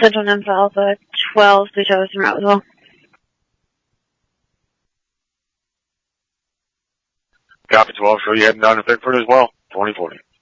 Central Nymph Alpha 12, the show is in Roswell. Copy 12, show you heading down to Pickford as well, 2040.